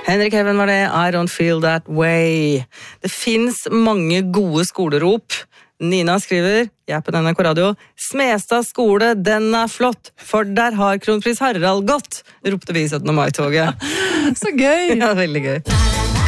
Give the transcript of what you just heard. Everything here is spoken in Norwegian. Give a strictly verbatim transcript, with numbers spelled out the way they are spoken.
Henrik Heaven var det, I don't feel that way. Det finns mange gode skolerop. Nina skriver, jeg er på N R K Radio, Smestad skole, den er flott, for der har kronprins Harald gått, ropte vi i syttende mai-toget. Så gøy! Ja, veldig gøy.